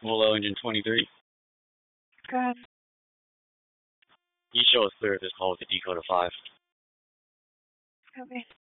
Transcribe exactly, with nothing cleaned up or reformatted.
Hello, engine twenty-three. Go ahead. You show us clear of this call with the decoder five. Okay.